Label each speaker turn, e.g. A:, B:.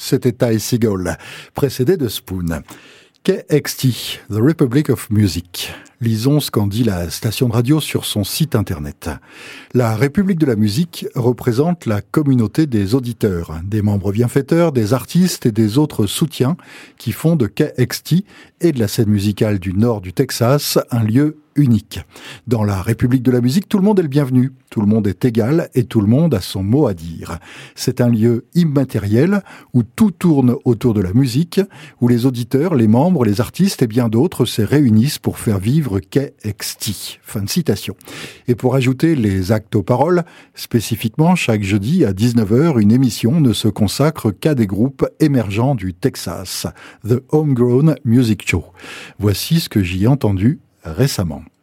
A: c'était Ty Segall, précédé de Spoon. KXT, The Republic of Music. Lisons ce qu'en dit la station de radio sur son site internet. La République de la musique représente la communauté des auditeurs, des membres bienfaiteurs, des artistes et des autres soutiens qui font de KXT et de la scène musicale du nord du Texas un lieu unique. Dans la République de la musique, tout le monde est le bienvenu, tout le monde est égal et tout le monde a son mot à dire. C'est un lieu immatériel où tout tourne autour de la musique, où les auditeurs, les membres, les artistes et bien d'autres se réunissent pour faire vivre KXT. Fin de citation. Et pour ajouter les actes aux paroles, spécifiquement chaque jeudi à 19h, une émission ne se consacre qu'à des groupes émergents du Texas. The Homegrown Music Show. Voici ce que j'y ai entendu récemment.